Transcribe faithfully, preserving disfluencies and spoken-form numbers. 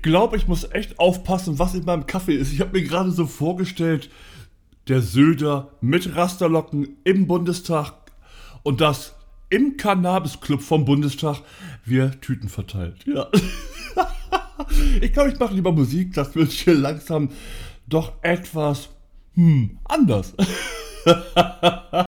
Ich glaube, ich muss echt aufpassen, was in meinem Kaffee ist. Ich habe mir gerade so vorgestellt, der Söder mit Rasterlocken im Bundestag und das im Cannabis-Club vom Bundestag. Wir Tüten verteilt. Ja. Ich glaube, ich mache lieber Musik. Das wird hier langsam doch etwas hm, anders.